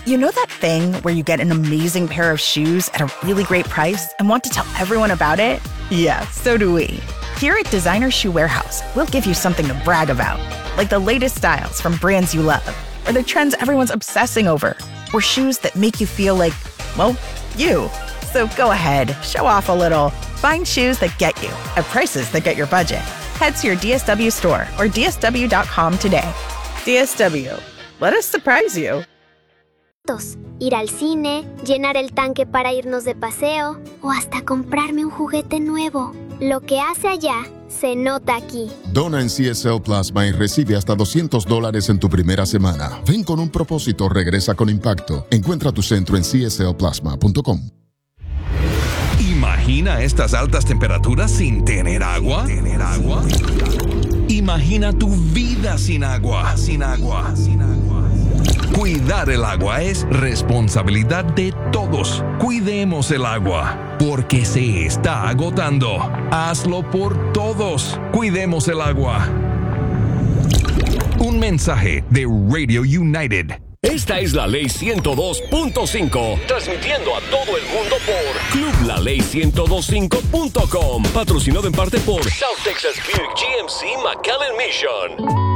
You know that thing where you get an amazing pair of shoes at a really great price and want to tell everyone about it? Yeah, so do we. Here at Designer Shoe Warehouse, we'll give you something to brag about, like the latest styles from brands you love, or the trends everyone's obsessing over, or shoes that make you feel like, well, you. So go ahead, show off a little. Find shoes that get you at prices that get your budget. Head to your DSW store or dsw.com today. DSW, let us surprise you. Ir al cine, llenar el tanque para irnos de paseo o hasta comprarme un juguete nuevo. Lo que hace allá se nota aquí. Dona en CSL Plasma y recibe hasta $200 en tu primera semana. Ven con un propósito, regresa con impacto. Encuentra tu centro en cslplasma.com. Imagina estas altas temperaturas sin tener agua. Imagina tu vida sin agua. Cuidar el agua es responsabilidad de todos. Cuidemos el agua, porque se está agotando. Hazlo por todos. Cuidemos el agua. Un mensaje de Radio United. Esta es la Ley 102.5, transmitiendo a todo el mundo por clublaley1025.com, patrocinado en parte por South Texas Buick GMC McAllen Mission.